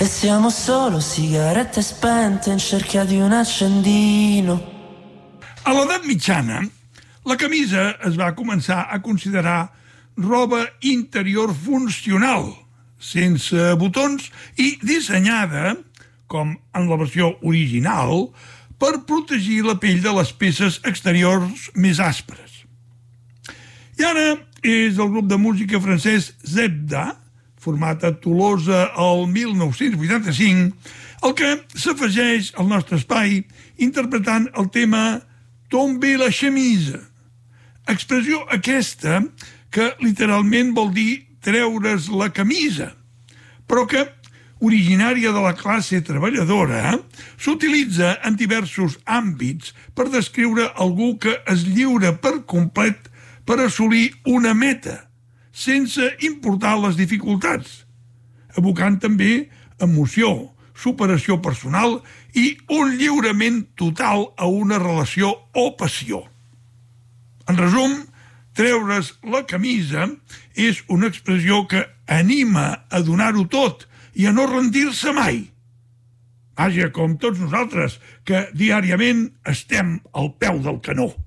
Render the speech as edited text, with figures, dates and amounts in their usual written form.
E siamo solo sigarette spente in cerca di un accendino. A l'edat mitjana, la camisa es va començar a considerar roba interior funcional, sense botons i dissenyada, com en la versió original, per protegir la pell de les peces exteriors més aspres. I ara és el grup de música francès Zebda, format a Tolosa el 1985, el que s'afegeix al nostre espai interpretant el tema Tomber la chemise, expressió aquesta que literalment vol dir treure's la camisa, però que, originària de la classe treballadora, s'utilitza en diversos àmbits per descriure algú que es lliura per complet per assolir una meta, sense importar les dificultats, evocant també emoció, superació personal i un lliurament total a una relació o passió. En resum, treure's la camisa és una expressió que anima a donar-ho tot i a no rendir-se mai. Vaja, com tots nosaltres, que diàriament estem al peu del canó.